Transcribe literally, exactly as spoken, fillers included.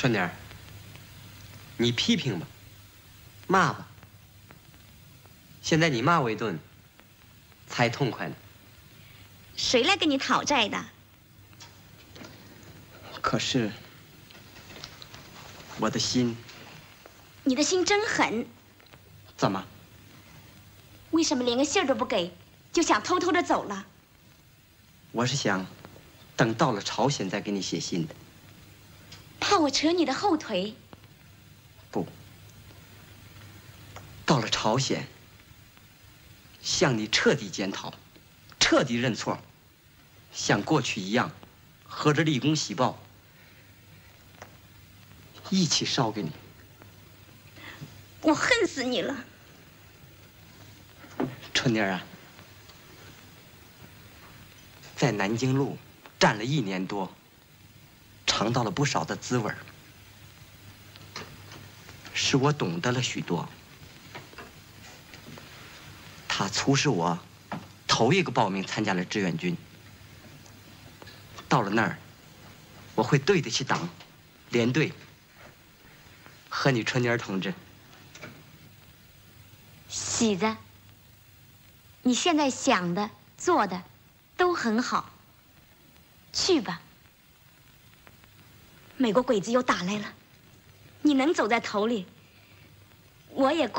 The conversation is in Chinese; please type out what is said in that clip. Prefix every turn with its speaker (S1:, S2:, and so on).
S1: 春妮儿，你批评吧，骂吧。现在你骂我一顿，才痛快呢。
S2: 谁来跟你讨债的？
S1: 可是，我的心……
S2: 你的心真狠。
S1: 怎么？
S2: 为什么连个信儿都不给，就想偷偷的走了？
S1: 我是想，等到了朝鲜再给你写信的。
S2: 怕我扯你的后腿？
S1: 不，到了朝鲜，向你彻底检讨，彻底认错，像过去一样，合着立功喜报，一起烧给你。
S2: 我恨死你了，
S1: 春妮儿啊，在南京路站了一年多，尝到了不少的滋味儿，使我懂得了许多。它促使我头一个报名参加了志愿军。到了那儿，我会对得起党、连队和你春妮儿同志。
S2: 喜子，你现在想的、做的都很好，去吧。美国鬼子又打来了，你能走在头里，我也。